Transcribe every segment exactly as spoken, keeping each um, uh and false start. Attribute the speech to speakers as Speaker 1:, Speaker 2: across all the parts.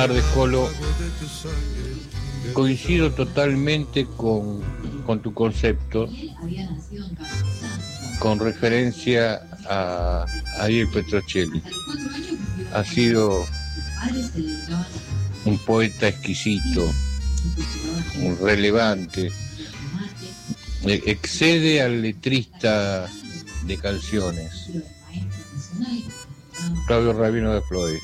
Speaker 1: tardes, Colo. Coincido totalmente con, con tu concepto con referencia a Ariel Petrocelli. Ha sido un poeta exquisito, relevante, excede al letrista de canciones. Claudio Rabino de Flores.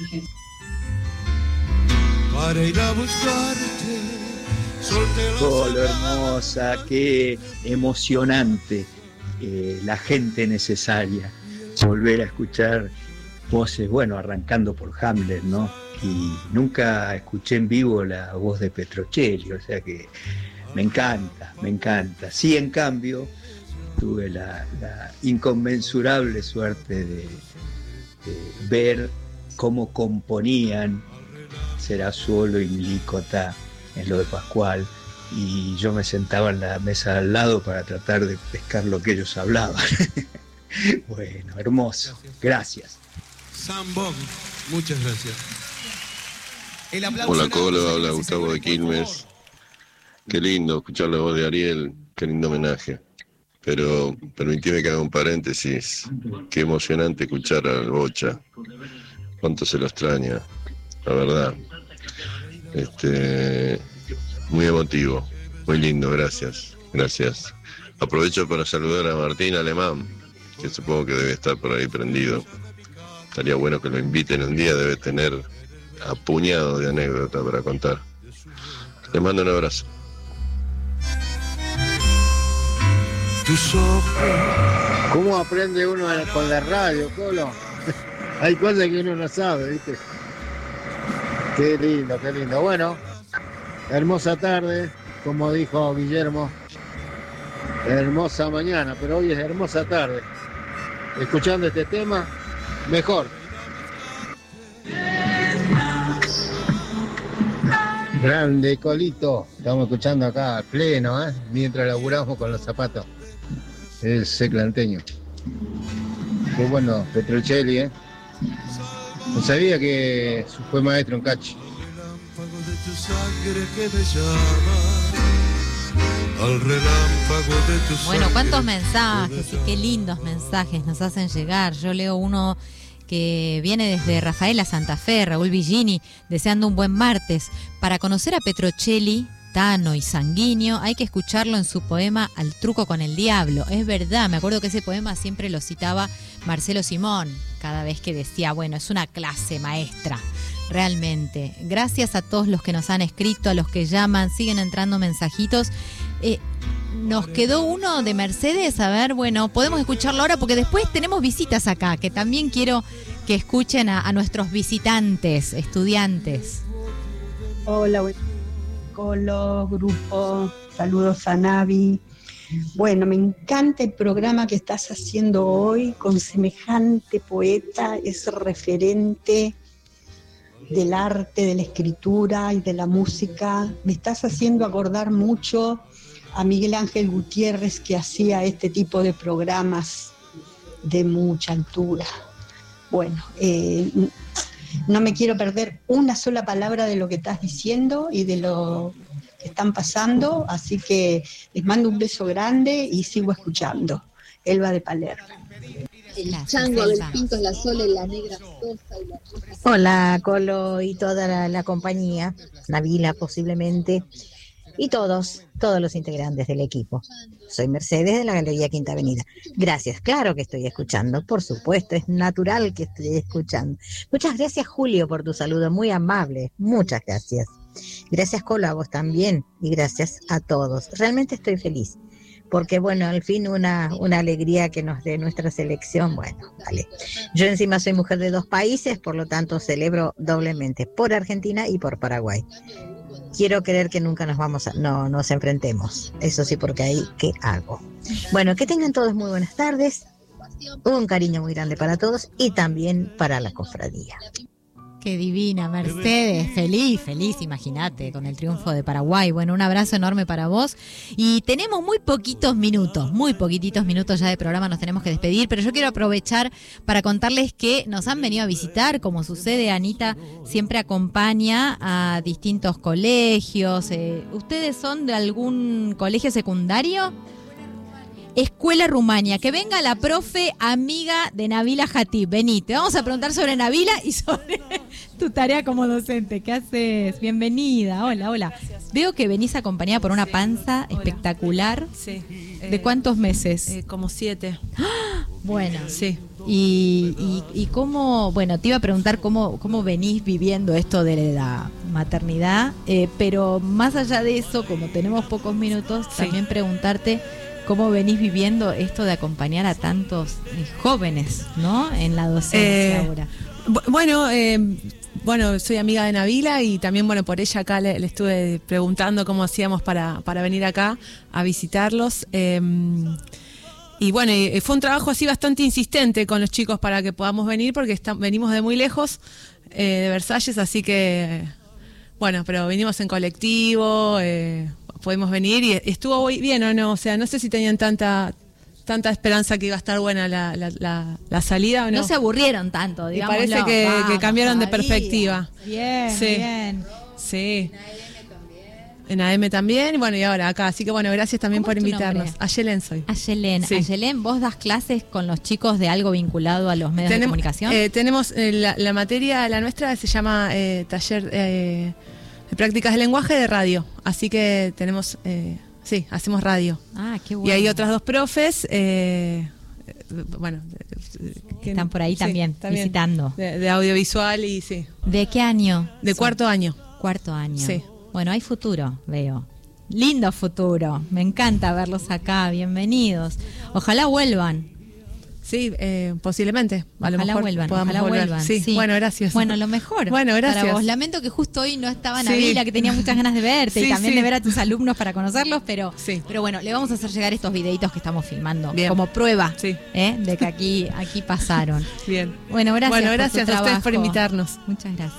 Speaker 2: Para ir a buscarte,
Speaker 3: Colo, hermosa, qué emocionante, eh, la gente necesaria, volver a escuchar voces, bueno, arrancando por Hamlet, ¿no? Y nunca escuché en vivo la voz de Petrocelli, o sea que me encanta, me encanta. Sí, en cambio, tuve la, la inconmensurable suerte de, de ver cómo componían Serasuolo y Milicota en lo de Pascual, y yo me sentaba en la mesa al lado para tratar de pescar lo que ellos hablaban. Bueno, hermoso, gracias.
Speaker 2: Sambón, muchas gracias.
Speaker 4: El Hola Colo, habla Gustavo de Quilmes. Qué lindo escuchar la voz de Ariel, qué lindo homenaje. Pero permitime que haga un paréntesis. Qué emocionante escuchar al Bocha. Cuánto se lo extraña, la verdad. Este, muy emotivo, muy lindo, gracias, gracias. Aprovecho para saludar a Martín Alemán, que supongo que debe estar por ahí prendido. Estaría bueno que lo inviten un día, debe tener a puñado de anécdotas para contar. Les mando un abrazo.
Speaker 5: ¿Cómo aprende uno con la radio, Colo? Hay cosas que uno no sabe, ¿viste? Qué lindo, qué lindo. Bueno, hermosa tarde, como dijo Guillermo. Hermosa mañana, pero hoy es hermosa tarde. Escuchando este tema, mejor. Grande, Colito. Estamos escuchando acá a pleno, ¿eh? Mientras laburamos con los zapatos. El seclanteño. Qué bueno, Petrocelli, ¿eh? No sabía que fue maestro en catch.
Speaker 6: Bueno, cuántos mensajes y qué lindos mensajes nos hacen llegar. Yo leo uno que viene desde Rafaela Santa Fe, Raúl Villini, deseando un buen martes. Para conocer a Petrocelli, Tano y Sanguíneo, hay que escucharlo en su poema Al truco con el diablo. Es verdad, me acuerdo que ese poema siempre lo citaba Marcelo Simón, cada vez que decía, bueno, es una clase maestra, realmente. Gracias a todos los que nos han escrito, a los que llaman, siguen entrando mensajitos. Eh, nos quedó uno de Mercedes, a ver, bueno, podemos escucharlo ahora porque después tenemos visitas acá, que también quiero que escuchen a, a nuestros visitantes, estudiantes.
Speaker 7: Hola, Colo, grupo, saludos a Navi. Bueno, me encanta el programa que estás haciendo hoy con semejante poeta, es referente del arte, de la escritura y de la música. Me estás haciendo acordar mucho a Miguel Ángel Gutiérrez, que hacía este tipo de programas de mucha altura. Bueno, eh, no me quiero perder una sola palabra de lo que estás diciendo y de lo que están pasando, así que les mando un beso grande y sigo escuchando. Elba de Palermo.
Speaker 8: El chango, Abel Pintos, la Sola y la Negra Sosa y la...
Speaker 9: Hola, Colo y toda la, la compañía, Navila posiblemente, y todos, todos los integrantes del equipo. Soy Mercedes de la Galería Quinta Avenida. Gracias, claro que estoy escuchando, por supuesto, es natural que estoy escuchando. Muchas gracias, Julio, por tu saludo, muy amable, muchas gracias. Gracias, Colo, a vos también, y gracias a todos. Realmente estoy feliz, porque bueno, al fin una, una alegría que nos dé nuestra selección, bueno, vale. Yo encima soy mujer de dos países, por lo tanto celebro doblemente, por Argentina y por Paraguay. Quiero creer que nunca nos vamos a, no nos enfrentemos, eso sí, porque ahí, ¿qué hago? Bueno, que tengan todos muy buenas tardes, un cariño muy grande para todos y también para la cofradía.
Speaker 6: Qué divina, Mercedes, feliz, feliz, imagínate, con el triunfo de Paraguay. Bueno, un abrazo enorme para vos. Y tenemos muy poquitos minutos, muy poquititos minutos ya de programa, nos tenemos que despedir, pero yo quiero aprovechar para contarles que nos han venido a visitar, como sucede, Anita siempre acompaña a distintos colegios. Eh, ¿Ustedes son de algún colegio secundario? Escuela Rumania, que venga la profe amiga de Nabila Jatib. Vení, te vamos a preguntar sobre Nabila y sobre tu tarea como docente. ¿Qué haces? Bienvenida, hola, hola. Gracias. Veo que venís acompañada por una sí. panza hola. espectacular.
Speaker 10: Sí.
Speaker 6: ¿De
Speaker 10: eh,
Speaker 6: cuántos meses?
Speaker 10: Eh, como siete.
Speaker 6: ¡Ah! Bueno.
Speaker 10: Sí.
Speaker 6: Y, y, y cómo, bueno, te iba a preguntar cómo, cómo venís viviendo esto de la maternidad, eh, pero más allá de eso, como tenemos pocos minutos, sí. también preguntarte ¿cómo venís viviendo esto de acompañar a tantos eh, jóvenes, ¿no? En la docencia eh, ahora.
Speaker 10: Bueno, eh, bueno, soy amiga de Nabila y también, bueno, por ella acá le, le estuve preguntando cómo hacíamos para, para venir acá a visitarlos. Eh, y bueno, y fue un trabajo así bastante insistente con los chicos para que podamos venir porque está, venimos de muy lejos, eh, de Versalles, así que, bueno, pero vinimos en colectivo, eh, podemos venir y estuvo bien o no, o sea, no sé si tenían tanta tanta esperanza que iba a estar buena la, la, la, la salida o no.
Speaker 6: No se aburrieron tanto, digamos.
Speaker 10: Y parece que, Vamos, que cambiaron de perspectiva.
Speaker 6: Bien,
Speaker 10: sí.
Speaker 6: bien.
Speaker 10: Sí. En A M también, y bueno, y ahora acá. Así que bueno, gracias también por invitarnos. Ayelén soy.
Speaker 6: Ayelén, sí. Ayelén, ¿vos das clases con los chicos de algo vinculado a los medios
Speaker 10: tenemos,
Speaker 6: de comunicación?
Speaker 10: Eh, tenemos eh, la, la materia, la nuestra se llama eh, taller eh, de prácticas de lenguaje de radio. Así que tenemos, eh, sí, hacemos radio.
Speaker 6: Ah, qué bueno.
Speaker 10: Y hay otras dos profes, eh, bueno,
Speaker 6: que están por ahí sí, también, también, visitando.
Speaker 10: De, de audiovisual y sí.
Speaker 6: ¿De qué año?
Speaker 10: De
Speaker 6: son?
Speaker 10: cuarto año.
Speaker 6: Cuarto año.
Speaker 10: Sí.
Speaker 6: Bueno, hay futuro, veo. Lindo futuro. Me encanta verlos acá. Bienvenidos. Ojalá vuelvan.
Speaker 10: Sí, eh, posiblemente. A
Speaker 6: ojalá
Speaker 10: lo mejor
Speaker 6: vuelvan.
Speaker 10: podamos
Speaker 6: ojalá
Speaker 10: volver.
Speaker 6: vuelvan.
Speaker 10: Sí.
Speaker 6: sí.
Speaker 10: Bueno, gracias.
Speaker 6: Bueno, lo mejor.
Speaker 10: Bueno, gracias.
Speaker 6: Para vos. Lamento que justo hoy no estaba
Speaker 10: sí.
Speaker 6: Nabila, que tenía muchas ganas de verte
Speaker 10: sí,
Speaker 6: y también
Speaker 10: sí.
Speaker 6: de ver a tus alumnos para conocerlos, pero,
Speaker 10: sí.
Speaker 6: pero bueno, le vamos a hacer llegar estos videitos que estamos filmando
Speaker 10: Bien.
Speaker 6: como prueba
Speaker 10: sí.
Speaker 6: ¿eh? de que aquí, aquí pasaron.
Speaker 10: Bien.
Speaker 6: Bueno, gracias.
Speaker 10: Bueno, gracias
Speaker 6: por tu
Speaker 10: a ustedes
Speaker 6: trabajo.
Speaker 10: por invitarnos.
Speaker 6: Muchas gracias.